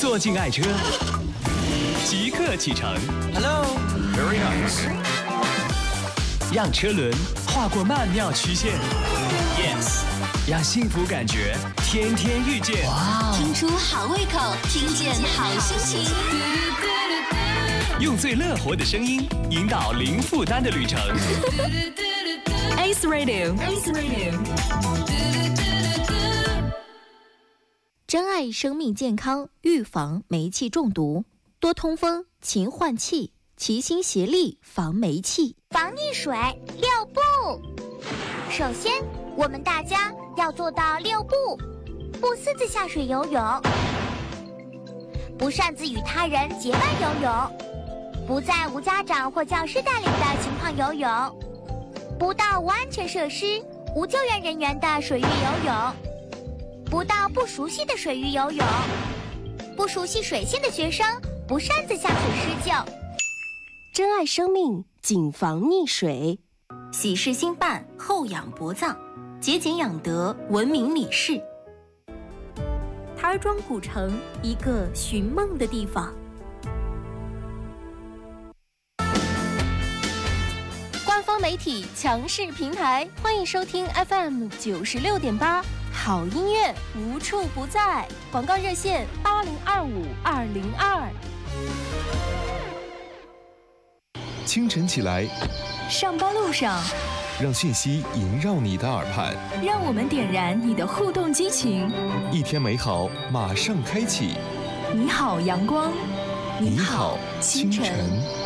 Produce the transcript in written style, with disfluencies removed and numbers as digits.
坐进爱车，即刻启程。 Hello, very nice。 让车轮划过曼妙曲线。Yes， 让幸福感觉天天遇见。 哇！听出好胃口，听见好心情。 用最乐活的声音引导零负担的旅程。 Ace Radio。 珍爱生命健康，预防煤气中毒，多通风，勤换气，齐心协力防煤气。 防溺水6步。首先，我们大家要做到6步：不私自下水游泳，不擅自与他人结伴游泳，不在无家长或教师带领的情况游泳，不到无安全设施、无救援人员的水域游泳，不到不熟悉的水域游泳，不熟悉水性的学生不擅自下水施救。 珍爱生命，谨防溺水。 喜事兴办，后养脖脏，节俭养德，文明理事。 台儿庄古城，一个寻梦的地方。官方媒体强势平台，欢迎收听 FM 96.8，好音乐无处不在。广告热线8025-202。 清晨起来， 上班路上， 让讯息萦绕你的耳畔， 让我们点燃你的互动激情。 一天美好马上开启。 你好，阳光。 你好，清晨。